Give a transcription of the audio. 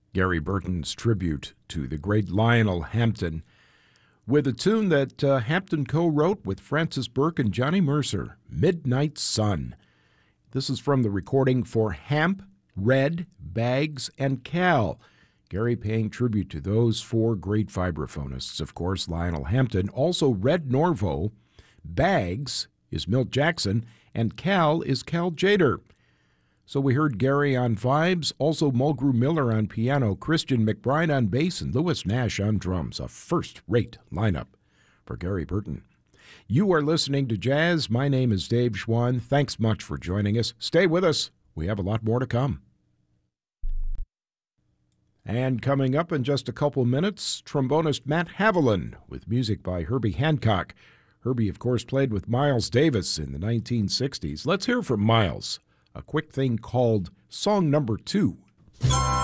Gary Burton's tribute to the great Lionel Hampton with a tune that Hampton co-wrote with Francis Burke and Johnny Mercer, Midnight Sun. This is from the recording for Hamp, Red, Bags, and Cal. Gary paying tribute to those four great vibraphonists, of course, Lionel Hampton, also Red Norvo, Bags is Milt Jackson, and Cal is Cal Tjader. So we heard Gary on vibes, also Mulgrew Miller on piano, Christian McBride on bass, and Louis Nash on drums. A first-rate lineup for Gary Burton. You are listening to Jazz. My name is Dave Schwann. Thanks much for joining us. Stay with us. We have a lot more to come. And coming up in just a couple minutes, trombonist Matt Haviland with music by Herbie Hancock. Herbie, of course, played with Miles Davis in the 1960s. Let's hear from Miles. A quick thing called Song Number 2.